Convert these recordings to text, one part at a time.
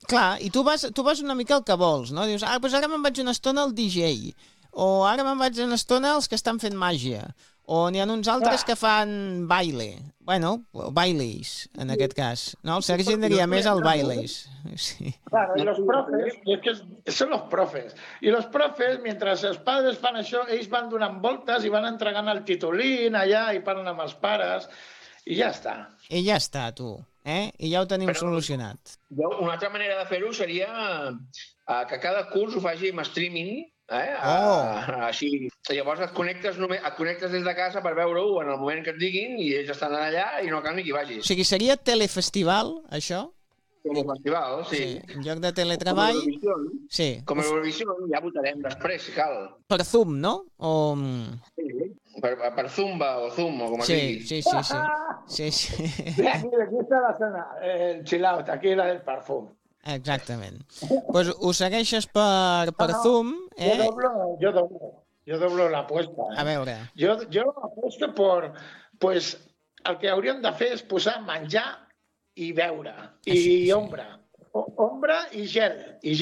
Clar, i tu vas una mica al que vols, no? Dius, doncs ara me'n vaig una estona al DJ, o ara me'n vaig una estona als que estan fent màgia, o n'hi ha uns altres que fan baile. Bueno, bailes, en aquest cas. No, el Sergi diria més al bailes. Sí. Claro, y los profes, y es que son los profes. Y los profes, mientras els padres fan això, ells van donant voltes i van entregant el titulín allà i parlen amb els pares, i ja està. I ja està, tu. I ja ho tenim solucionat. Una altra manera de fer-ho seria que cada curs ho faci amb streaming, així. Llavors et connectes des de casa per veure-ho en el moment que et diguin i ells estan allà i no cal ni que hi vagis. O sigui, seria telefestival, això? Telefestival, sí. En lloc de teletreball... Sí. Com a Eurovisió, ja votarem després, si cal. Per Zoom, no? O... Sí, per Zumba o Zoom, o com es digui. Sí. Aquí està la zona, el chill out, aquí la del perfum. Exactament. Pues ho segueixes per Zoom. Yo doblo la apuesta. A veure. Yo apuesto por... Pues el que hauríem de fer és posar menjar i beure. I ombra. Ombra i gel.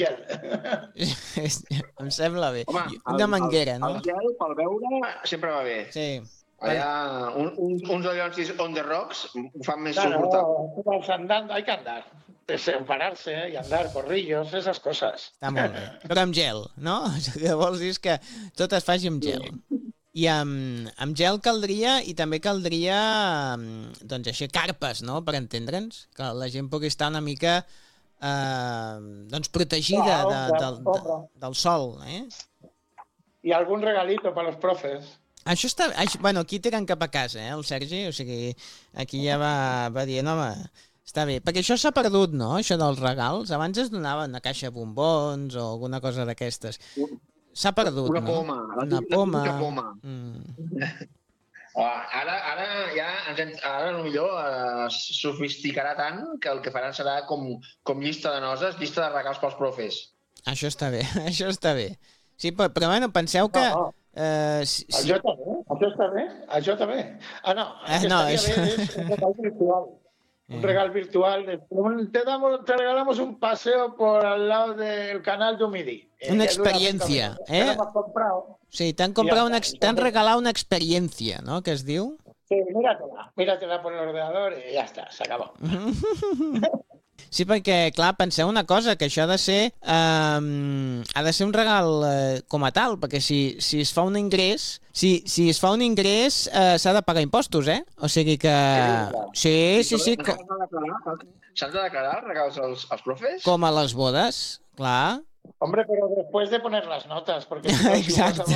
Em sembla bé. Home, una manguera, no? El gel pel beure sempre va bé. Sí. Allà, uns allonsis on the rocks ho fan més suportable. Andando, hay que andar. Separarse y andar, corrillos, esas cosas. Està molt bé. Però amb gel, no? El que vols dir és que tot es faci amb gel. I amb gel caldria, i també caldria, doncs així, carpes, no?, per entendre'ns, que la gent pugui estar una mica doncs protegida del sol, I algun regalito per als profes. Això està... Bueno, aquí tiren cap a casa, el Sergi, o sigui, aquí ja va dient, home, està bé. Perquè això s'ha perdut, no?, això dels regals. Abans es donava una caixa de bombons o alguna cosa d'aquestes. S'ha perdut, una no? Una poma. Ara potser es sofisticarà tant que el que faran serà com llista de noses, llista de regals pels profes. Això està bé, això està bé. Sí, però bueno, penseu que... Això també. No, estaria bé, és un regal virtual. Un regal virtual. Te regalamos un paseo por al lado del canal de Umidi. Una experiencia, Sí, t'han regalat una experiència, ¿no?, que es diu. Sí, míratela por el ordenador y ya está, se acabó. Sí, perquè, clar, penseu una cosa, que això ha de ser un regal com a tal, perquè si es fa un ingrés, s'ha de pagar impostos, O sigui que... Sí. S'han de declarar els regals als profes? Com a les bodes, clar. Hombre, pero después de poner las notas, porque... Exacto.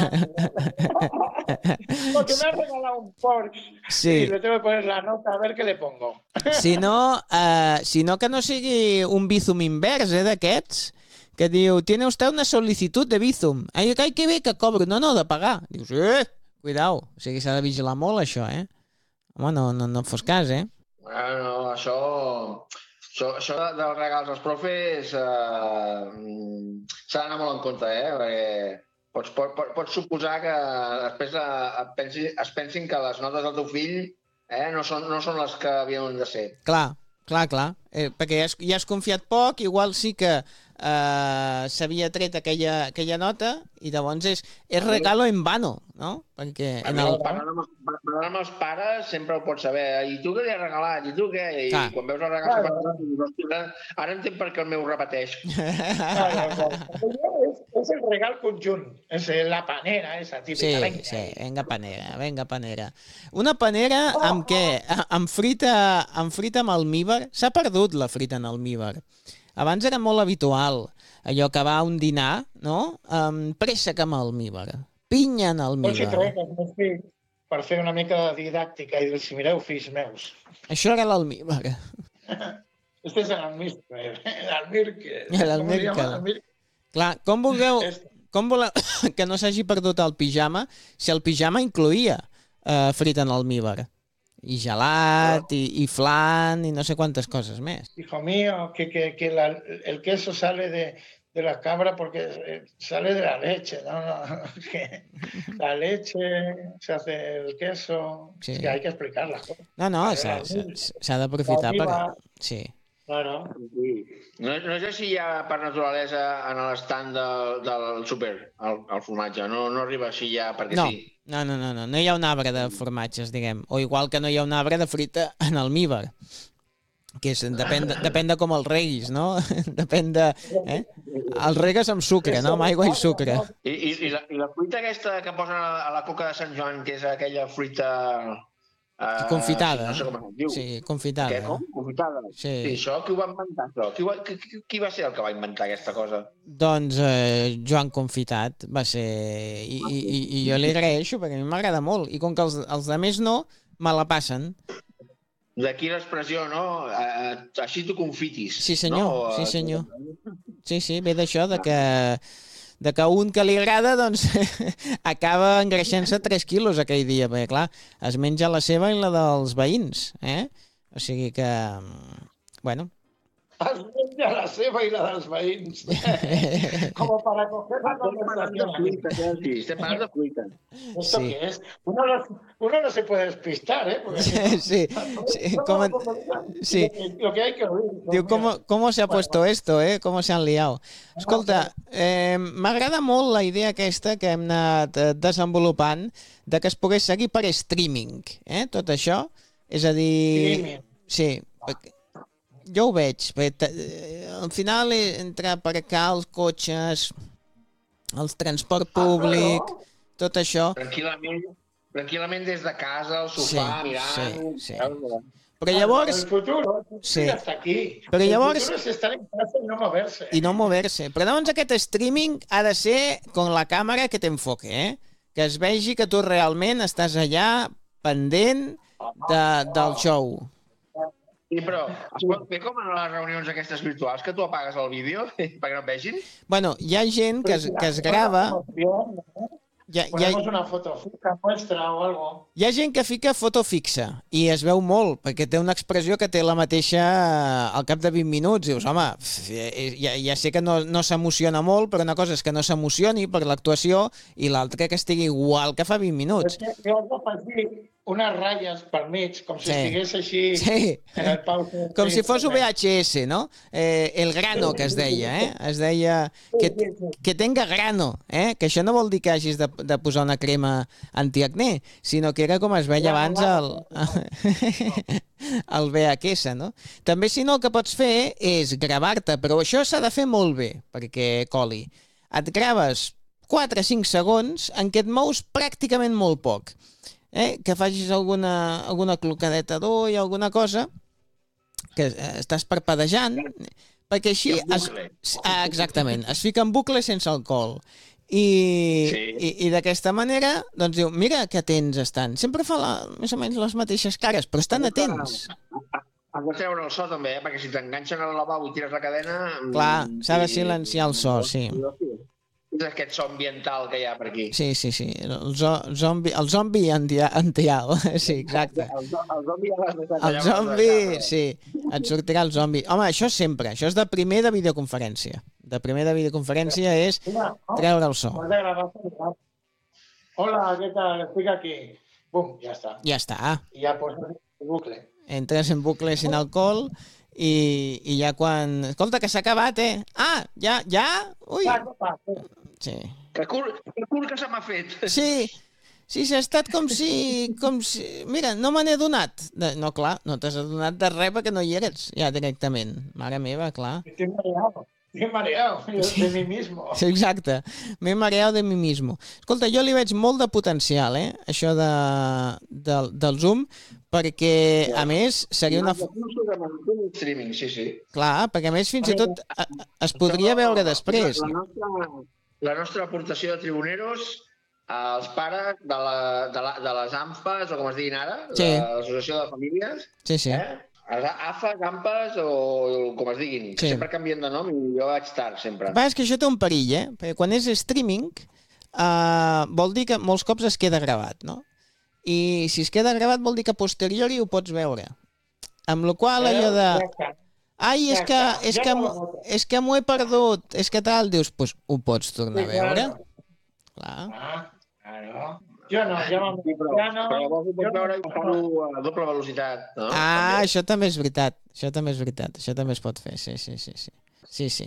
Porque me has regalado un Porsche y le tengo que poner la nota a ver qué le pongo. Si no, que no sigui un Bizum invers, d'aquests, que diu, tiene usted una solicitud de Bizum. Ai, que bé que cobro. No, de pagar. Dius, cuidao. O sigui, s'ha de vigilar molt, això, Home, no fos cas, Bueno, això dels regals als profes s'ha d'anar molt en compte, perquè pots suposar que després es pensin que les notes del teu fill no són les que havien de ser. Clar. Perquè ja has confiat poc, igual sí que s'havia tret aquella nota i llavors és regalo en vano, no? Perquè Parlant amb els pares sempre ho pots saber. I tu què li has regalat? I tu què? I quan veus el regal ara entenc per què el meu repeteix. És el regal conjunt. És la panera, esa típica. Sí, venga panera. Una panera amb què? Amb frita amb almívar. S'ha perdut la frita en almívar. Abans era molt habitual allò que va a un dinar, no? Préssec amb almívar. Pinya en almívar. Per fer una mica de didàctica i dir, si mireu, fills meus. Això era l'almívar. Este és l'almírquel. L'almírquel. Clar, com voleu que no s'hagi perdut el pijama si el pijama incloïa frita en almívar? I gelat, i flan, i no sé quantes coses més. Hijo mío, que el queso sale de la cabra porque sale de la leche, ¿no? La leche, se hace el queso... Sí. Es que hay que explicar las cosas. No, s'ha d'aprofitar per... Sí. Claro. No sé si hi ha per naturalesa en l'estand del súper el formatge. No arriba així ja perquè sí. No hi ha un arbre de formatges, diguem. O igual que no hi ha un arbre de fruita en almíbar. Que depèn de com el reguis, no? Depèn de... El regues amb sucre, no? Amb aigua i sucre. I la fruita aquesta que posen a la coca de Sant Joan, que és aquella fruita... confitada. No sé com es diu. Sí, confitada. Què, com? Confitada. Sí, això, qui ho va inventar, això? Qui va ser el que va inventar aquesta cosa? Doncs Joan Confitat va ser... I jo li agraeixo, perquè a mi m'agrada molt. I com que els altres no, me la passen. D'aquí l'expressió, no? Així tu confitis. Sí, senyor. No? Sí, senyor. Sí, ve d'això, de que un que li agrada, doncs, acaba engreixant-se 3 quilos aquell dia, perquè, clar, es menja la seva i la dels veïns, O sigui que, bueno... Es menja la seva i la dels veïns. Com para coger la conversación. Estem parlant de fruita. ¿Esto qué es? Uno no se puede despistar, ¿eh? Porque sí. lo que hay que oír. Diu, ¿cómo se ha puesto esto, ¿Cómo se han liado? Escolta, m'agrada molt la idea aquesta que hem anat desenvolupant de que es pogués seguir per streaming, tot això. És a dir... Streaming. Sí, jo ho veig, perquè al final entre aparcar els cotxes, el transport públic, tot això... Tranquil·lament des de casa, al sofà, mirant... Sí. Però llavors... El futuro està aquí. Però llavors... El futuro és estar en casa i no moverse. I no moverse. Però llavors aquest streaming ha de ser con la càmera que t'enfoque, Que es vegi que tu realment estàs allà pendent del show. Sí, però es pot fer com en les reunions aquestes virtuals, que tu apagues el vídeo perquè no et vegin? Bueno, hi ha gent que es grava... Ponemos una foto fija nuestra o algo. Hi ha gent que fica foto fixa i es veu molt, perquè té una expressió que té la mateixa al cap de 20 minuts. Dius, home, ja sé que no s'emociona molt, però una cosa és que no s'emocioni per l'actuació i l'altra que estigui igual que fa 20 minuts. Jo has d'afegir unes ratlles per mig, com si estigués així en el pause. Com si fos VHS, no? El grano, que es deia, Es deia que tenga grano, Que això no vol dir que hagis de posar una crema antiacné, sinó que era com es veia abans el VHS, no? També, si no, el que pots fer és gravar-te, però això s'ha de fer molt bé, perquè coli. Et graves 4 o 5 segons en què et mous pràcticament molt poc. Que facis alguna clocadeta d'ull, alguna cosa, que estàs parpadejant, perquè així... Exactament, es fica en bucle sense alcohol. I d'aquesta manera, doncs diu, mira que atents estan. Sempre fa més o menys les mateixes cares, però estan atents. Has de treure el so també, perquè si t'enganxen al lavabo i tires la cadena... Clar, s'ha de silenciar el so, sí. És aquest so ambiental que hi ha per aquí. Sí. El zombi antial. Sí, exacte. El zombi, sí. Et sortirà el zombi. Home, això sempre. Això és de primer de videoconferència. De primer de videoconferència és treure el so. Hola, què tal? Estic aquí. Bum, ja està. Ja està. I ja poses en bucle. Entres en bucle sin alcohol i ja quan... Escolta, que s'ha acabat, Ah, ja? Ui. Sí. Que curt que se m'ha fet. Sí, s'ha estat com si... Mira, no me n'he donat. No, clar, no t'has adonat de res perquè no hi eres, ja directament. Mare meva, clar. Estoy mareado de mí mismo. Sí, exacte, m'he mareado de mí mismo. Escolta, jo li veig molt de potencial, això del Zoom, perquè, a més, seria una... Streaming, sí. Clar, perquè, a més, fins i tot es podria veure després. La nostra aportació de tribuneros als pares de les AMPAs, o com es diguin ara, l'Associació de Famílies. Sí. AFAs, AMPAs o com es diguin, que sempre canvien de nom i jo vaig tard, sempre. És que això té un perill, perquè quan és streaming vol dir que molts cops es queda gravat, no? I si es queda gravat vol dir que a posteriori ho pots veure. Amb la qual cosa allò de... Ai, és que m'ho he perdut, és que tal, dius, doncs ho pots tornar a veure. Clar. Jo no, ja no. Però llavors ho pots veure i fer-ho a doble velocitat, no? Ah, això també és veritat. Això també és veritat. Això també es pot fer, sí. Sí.